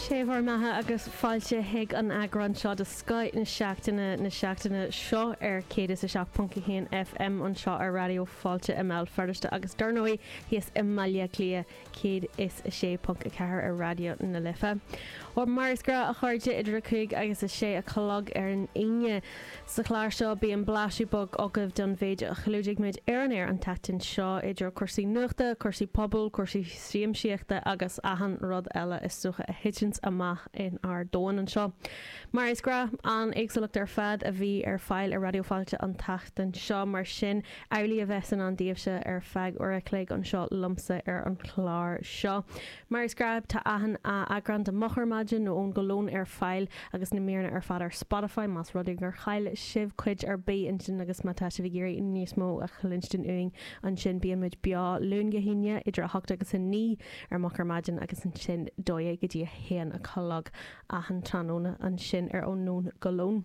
Séhar maithe agus fáilte hiig an agran seo de Skype na seachtaine seo ar céad sa seach chéan FM an seo ar radio fáilte ML ferdaiste agus darnóí híos imalia clia céad is a sé punca cethir ar radio na lifa. Or mars gra a chuirde idir chuig agus a sé a cholog ar an aine sa chláir seo bí an blaisiú bog agah don féide a chlúdig muid ar an tatain seo idir cuasaí nuachta, cuasaí pobl, cuasaí siamsíochta agus ahan rud eile is sucha a hitchins amach in ar dóin an seo. Mar is gra an éagsúlacht ar fad a bhí ar fáil a radioáilte an tatain seo mar sin eirlí a bhesan an díobse ar feig or a cléig an seo lumsa ar an chláir seo. Mar is gra tá ahan a agran de mochar nó ón golón ar fáil agus na méarna ar fad ar Spotify más rudig gur chaile sibh chuid ar bé in sin agus mátá se bhí géirí níos mó a chlinstin uing an sin bíon muid beá lún gohíine idir a hocht agus an ní ar mochar maidin agus an sin dóige go dtí héan a cholog a an tróna an sin ar ón nón golón.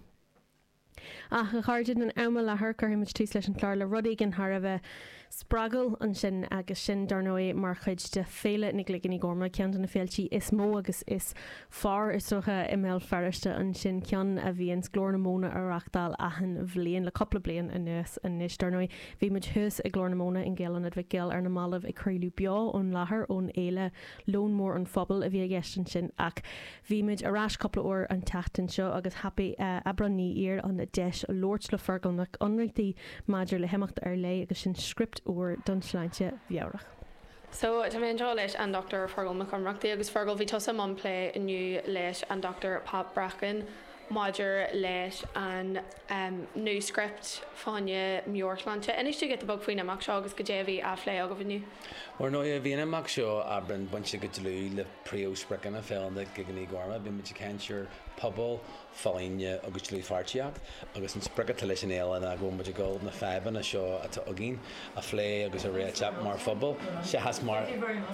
A chuirde an ama lethir gur himid tú leis an chláir le rudaí an Tharbh spragal an sin agus sin darnóí mar chuid de féile nig liganí gorma cean na féiltí is mó agus is far is socha email ferriste an sin cean a bhíon glór na móna arachtal ahan bhléon le coppla blion a nuas an níos darnóí bhí muid thus i glór na móna in ggéalan a bheith géal ar na malamh i cruúlú beá ón láthair ón éile lón mór an phobal a bhí a gceist sin ach bhí muid arás coppla uair an tatain seo agus happy abraní ar an deis Lord le fergalnach anreachtaí maidir le himimecht ar lei agus sin script oor don sláinte bhearach. So tá mé an leis an Dr. Fergal McConrochtaí agus Fergal bhí tosa man play inniu leis an Dr. Pat Brachan Maidir leis an new script fáinne Muirlánte. Inistú get bug faoine amach seo agus go déhí a phlé agah inniu. Or no a bhíon amach seo abran bunse go dlú le príomhsprecan a féilna giganí gorma bí mu canseir pobl fáinne agus dlú fartíach agus an sprecha leis an éile a go mu go na feban a seo atá agin a phlé agus a réiteach mar phobal se has mar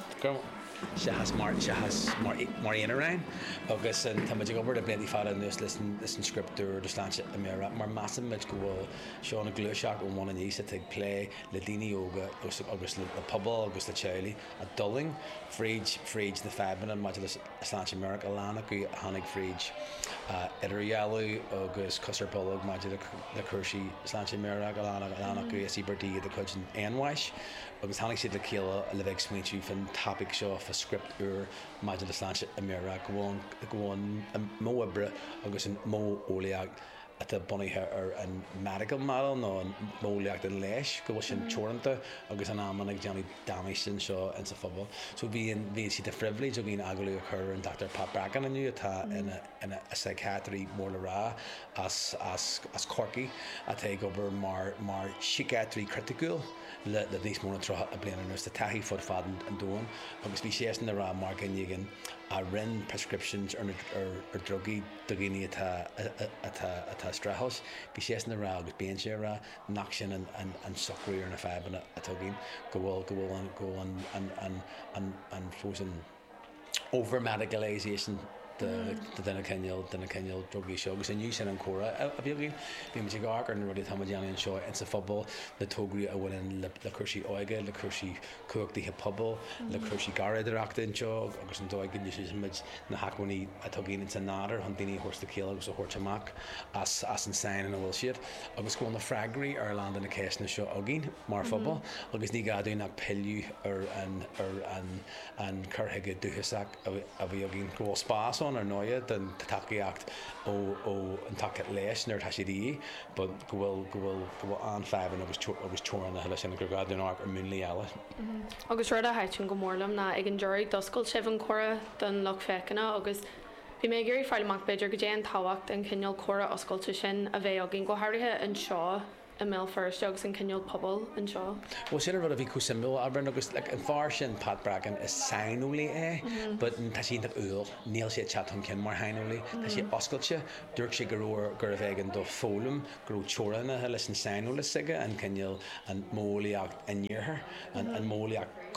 se has mar inarein agus an tamid go a blendí fada nus listen scriptúr de sláinte a mé mar massive meid go bhfuil seo na glúiseach ó mna níos a te play le daoine óga agus le pobl agus le tealaí a dulling fríd na feban an maidid sláinte America a lána go tháinig fríd idirhealú agus cosarpolog maidid le chuirsí sláinte America a lána go is iberdí a chuid an anhais agus tháinig siad le céile le bheith smaointú fan topic seo a script ur maidid le sláinte America goháin mó ibre agus an mó ólaíag at a bunithe ar an medical model nó an mólaíocht an leis go bhfuil sin teoranta agus an amman ag deannaí damáis sin seo in sa phobal. So bhíon si de frivlí so bhíon aglaú chur an Dr. Pat Brachan aniu atá ina psychiatry mór le rá as corcaí a take over mar psychiatry critical le níos móna trocha a bliana nus a taithí fud fad an dóin agus bhí sé na rá mar gníigean a rinn prescriptions ar drogaí do gine atá strahos bhí sé na rá agus bíon sé rá nach sin an socrú ar na feban atá gin go bhfuil an fósan over medicalization duna ceol drogaí seo agus aniu sin an córa a bhí me gá ar na rudí tamadeanna an seo in sa phobal le tógraí a bhfuin le chuirsí óige le chuirsí cuachtaíthe pobl le chuirsí garidirachta an seo agus an dóig gine sin mid na hacaní atá gin san nádar an daoine thuirsta céal agus a thuirteach as an sain an bhfuil siad agus go na freigraí ar land na céisna seo a gin mar phobal agus ní gadú nach peilú ar an chuthaige dúchaach a bhí a gin go spás ar nóia den takeíocht ó an take leis nuir tá sií, but go bhfuil an feban agus teorna heile sin gur gaún ar múnlaí eile. Agus rud a heitún go mórlam na ag an deirí doscail sibh an chora don loch fecanna agus bhí mé gurí fáileach beidir go dé an táhacht an cineal chora oscailte sin a bheith a gin go háirithe an seo a mé first agus an cineal pobl an seo. Well sin rud a bhí cuasimú abran agus an bhar sin Pat Brachan is saoúlaí but tá sin úil níl sé chatham cin mar hainúlaí tá sé oscailte dúirt sé gur a bheith do fólam gurú teoranna leis an saoúla siige an cineal an mólaíocht inníorthair an mólaíocht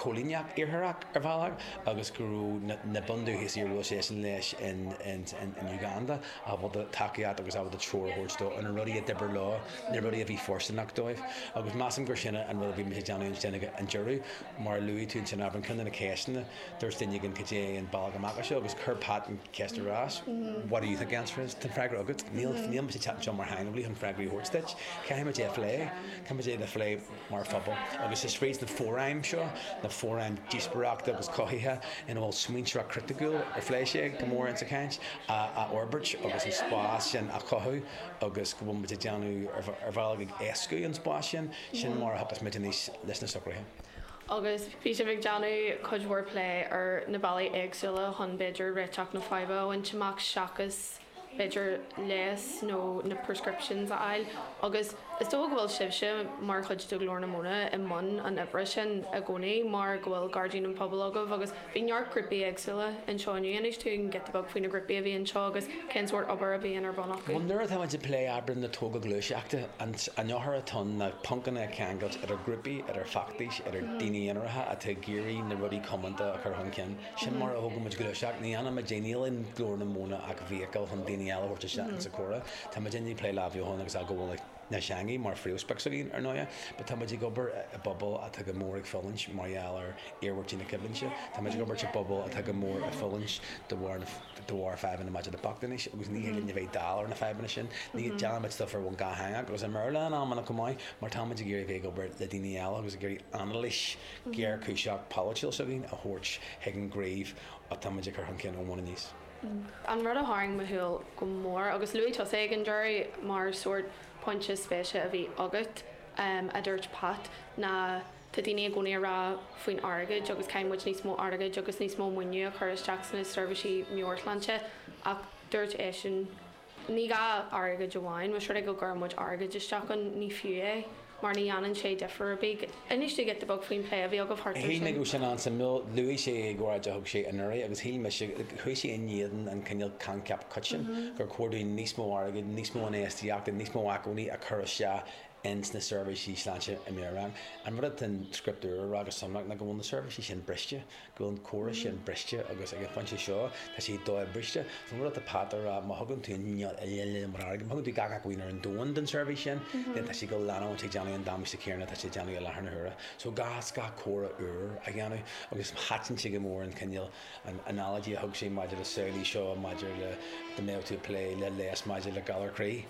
cholíneach iarthach ar bhealach agus gurú na bundú his í roséisian leis in Uganda a bhd takeíad agus a bhd trórthirtó an rudí a dibar lá na rudí a bhí forstanach dóibh agus massam gur sinna an bhfuil bhí me deanú dénne an juú mar luí tún sin abran chun na céisna dúirs duine an cadé an bailach amach seo agus chur pat an ceistarrás. What do you think answer is? Tan freigur agad níl me chat John mar hainblií an freigraí hórstitch ceim dé flé cum dé de flé mar fphobal agus is rééis na fóraim seo na fóraim díosparachta agus cothíthe in bhfuil smuinteach critical ar fléise go mór an sa caiint a orbert agus an spás sin a chothú agus go bhfuil deanú ar bhil éascu an spás sin mar hapas mit níos leis na socrthe. Agus bhí sé bh deanú chuidhór play ar na bailí éagsúla chun beidir réiteach na 5 an teach seachas beidir leis nó na prescriptions a ail agus is dó bhfuil sibse mar chuid do glór na móna I món an ibre sin a gcónaí mar gohfuil guardian an pobl agah agus bhínear grippi agsúla an seoinú anis tú an get bag faoin na grippi a bhí an seo agus cénsúir obair a bhíon ar bannach. Wonder how much play abrin na tóga glúiseachta an nethar a ton na puncanna ceangailt ar grippi ar factis ar daoine anaratha a te géirí na rudí commanta a chur hancin sin mar a thugam muid glúiseach ní anna ma déanail in glór na móna ag bhíacail chun daoine eile bhirte se an sa córa tá ma déanaí play lábhío agus a go bhfuil na seangaí mar friúspecsaín ar nóia, ba tá muid gobar a bobbal a tu go mór ag fillins mariaal ar éirhirtí na ciblinse, tá muid gobar te bobbal a tu go mór a fillins do bhhar 5 na maidide bachtanis, agus ní hélinn bheith dálar na 5 sin, ní deanid stuff ar bhain gathanga, agus an merla an ammanna go maiid, mar tá muid géir bheith gobar le daoine eile agus géirí analis géir cúiseach palatil sa bhín a thuirt heag an gréibh a tá muid chu hancin ó mna níos. An rud a háing mothúil go mór agus luí tá ag an deirí mar sort pointse spéise a bhí agat a dúirt pat na tá daine gcónaí rá faoin airgeid agus caiimmuid níos mó airgeid agus níos mó muinú a chuir Jackson is serviceí Muirlandse ach dúirt é sin ní ga airgeid amháin, mar siúr go gurmid airgeid isteach an ní fiú mar ní anan sé defer big inis to get the book faoin play a bhí agah hart. Hí go sin an san luí sé gráide thug sé an nuir agus hí me chu sé inían an cinneal cancap cutsin gur cuairdaí níos mó airgeid níos mó an éastíach níos mó acuní a chur se ins na service sláinte I mérán. An rud an scriptúr agus samach na go bhfuil na service sin briste, go an chora sin briste agus ag fanse seo tá sé dó briste. Tá rud a pátar a má hagann tú le mar hagann tú gaga goínar an dóin den service sin, den tá sé go lena te deanú an dámiste céarna tá sé deanú a lethna thura. So gas ga chora a gceanú agus hatan si go mór an cinneal an analogy a thug sé maidir a saoilí seo maidir le the male to play le leis maidir le galar cré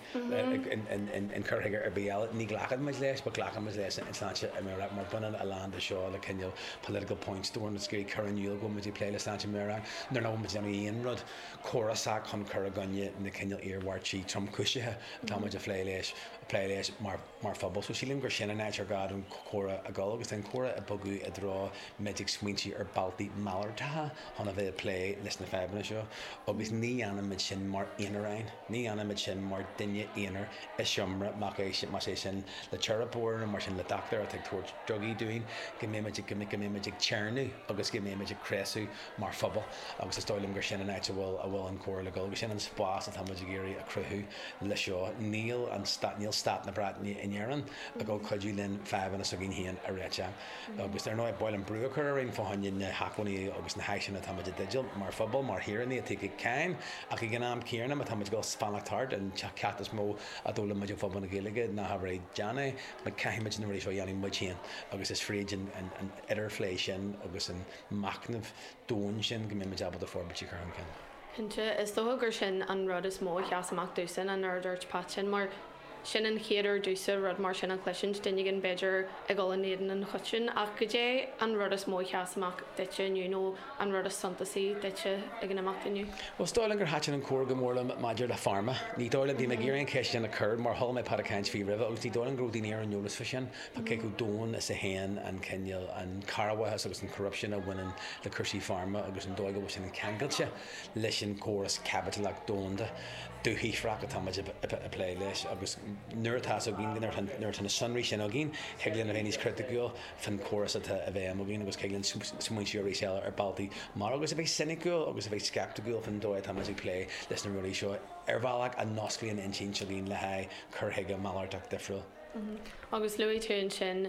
in Currigger ar BL ní glachad meis leis, but glachad meis leis in sláinte America mar bunan a land seo le cinneal political points dúin scéí curranúil go muid play le sláinte America nar ná muid an íon rud chorasach chun chur a gunne na cinneal earhhartí trom cúisithe tá muid a play leis mar fphobal so sílim gur sinna náitir gad an chora a gáil agus an chora a bogu a drá medic swinty ar baltí malartathe honna bheith play leis na febna seo agus ní anna mid sin mar inaráin ní anna mid sin mar duine éonar is siomra mar sé sin le terapóir mar sin le doctor a teag tuair drugí doing go méimeigh tearnú agus go méimeigh creasú mar fphobal agus is stoilm gur sinna náit a bhfuil an chora le gáil agus sin an spás a táid géirí a cruthú le seo níl stat na bratní inéan a go chuidú linn 5 a gin híon a réite agus ar nó bail an brú chu réon fáin na haconí agus na heisina táid digital mar fphobal mar hiranní a tuigh cein a chu gnáam céarna a táid go spannachtart an cetas mó a dóla muidir fphobal na géige na ha réid deanna me caiimiid na rééis dhéanana mutíon agus is frídin an idirfléisisin agus an macnamh dún sin go mé jabal a forbetí chu an cin. Inte is dógur sin an rud is mó cheasamach dúsan an nerdúirt patin mar sin an chéidir dúsa rud mar sin an cluisiint duine an beidir ag gáil an éan an chutin ach go dé an rud is mó cheasamach deite nó an rud is santasaí deite ag an amach duniu. Well stáilin gur hatin an cuar go mórla maidir le farma. Ní dóla bhí me géiríon ceisian a chur mar thola mé padacáint fí rih agus ní dólan grúdaí ar an neolalas fa sin pa cé go dún is a héan an cinneal an carhas agus an corruption a bhainean le chuirsí farma agus an dóige sin an cangailte leis sin choras capitalach dónda dúhíifrach a táid a play leis agus nuirtá a gin nuir an sunrí sin a gin heglinn a bhéníos criticúil fan choras a bheith a gin agus ceglinn smuintíí seile ar baltaí mar agus a bheith cynicúil agus a bheith skepticúil fan dóid táid play leis na ruí seo ar bhealach a nosclaíon intín se gin le haid churthaige málartach difriúil. Agus luí tún sin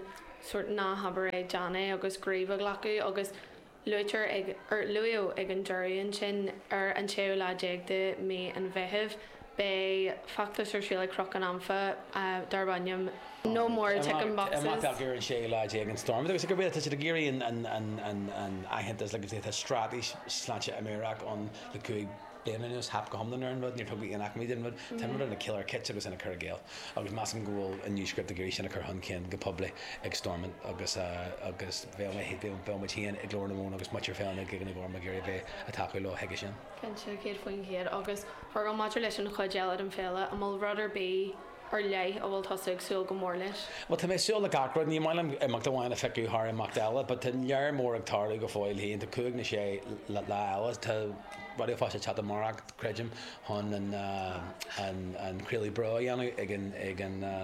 sort ná habar é Johnny agus gríomh glacu agus luitir luo ag an durian sin an teo lá déag de mé an bheitheh be factus sí le croc an amfa darbanium no more chicken boxes. Gur an sé lá déag an storm. Agus go bit a géirí an ahentas le a stratis sláinte Ameriach an le cuaig Déanús hap go homna an bud, níor tugaí inach mí bud, tamar na killer kit agus ina chur géal. Agus más an ggóil a newscript a géirí sin a chur cin go publi ag stormint agus bhé mé hé bhil me tíon ag glór na mún agus muir féna gig na górma géirí bheith a taú le heige sin. Kense céad faoin chéad agus thug an maidir leis an chuidead an féile a mó rudder bí ar lei a bhfuil tosaigh súil go mór leis. Well tá mé súil le garrad ní maiile amach doháin a feicú thar amach deile, but tá lear mór ag tarla go fáil híon tá cúg na sé le elas tá radio fáiste chat amach creidem hon an Creeley Bro ag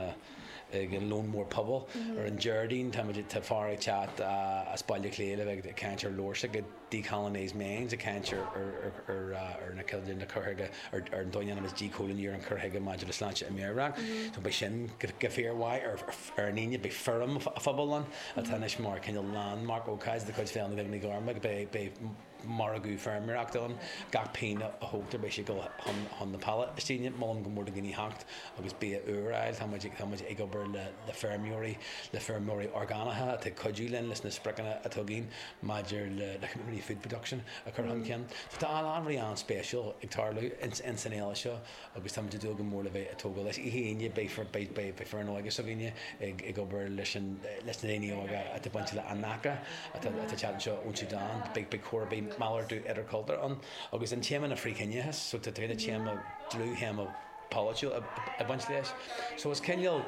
an Lone Moor Pubble ar an Jardine tá far chat a spáile léile bheith cantir lóirsa go decolonise mains a cantir ar na Kildin na Curthaige ar an doineanam is dícólaníar an Curthaige maidir sláinte Ameriach. So bei sin go féarhhaid ar an aine be firm a fabal a tanis mar cinil landmark ócáid de chuid féanna bheith na garma be maragú fermerachtalan gach peine a hoogtar bei go hon na pallet stíine má go mór a gní hacht agus bí úrail tá ag obair le fermiúí orgánathe tá codúlen leis na sprechanna a tugén maidir le community food production a chur an cean. Tá anraí an spéisial ag tarlú in san éile seo agus tá dú go mór le bheith a tóga leis i héine bé fernáige a bhíine ag obair leis na daine óga a buinte le annacha a chat seo únsidán be chorbé Malar do culture on agus an téman a Africaine so to the téma glue him of polychil a bunch less so it's Kenyal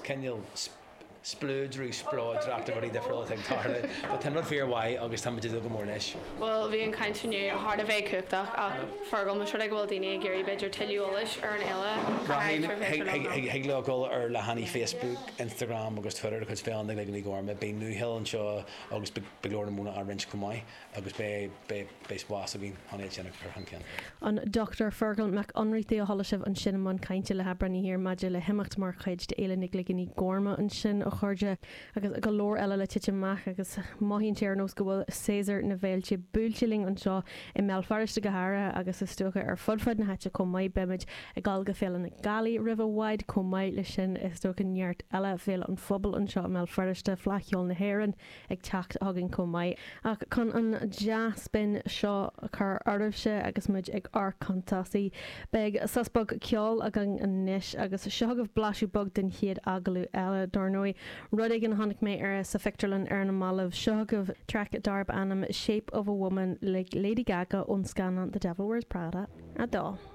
splúdrú spráid reachtaí defriúil ag tarla, ba tan rud fear why agus tam go mór leis. Well, bhí an caintú hard a bheith cúptach ach fargal mu ag bhil daine géirí beidir tiúolais ar an eile. Heag leáil ar le haí Facebook, Instagram agus Twitter chus féanna le ní gorma, bé nuhill an seo agus beglóir na múna a rins cumáid agus bé spás a bhín hanéid sinna chu hancin. An Dr. Fergal Mac Onrítí a Hollisih an sin man cainte le hebranní hir maidir le himimecht mar chuid de éile nig le ní gorma an sin chuirde agus go leor eile le tiite meach agus maihíonn téar nós go bhfuil César na bhéilte búltiling an seo i mellfariste go háire agus is stocha ar fudfad na háte com maiid beimiid i gáil go féile na galí rihhaid com maiid le sin is stocha neart eile féile an fphobal an seo mellfariste flachiol na héan ag techt agin com maiid ach chun an jaspin seo chu ardmhse agus muid ag arcantasaí beag saspag ceol a gan an níis agus seogamh blaisiú bog den chiad agalú eile darnói Rudig an hannig mé ar sa fictorlan ar na malah seogamh track darb anam Shape of a Woman like Lady Gaga on scan on The Devil Wears Prada a dó.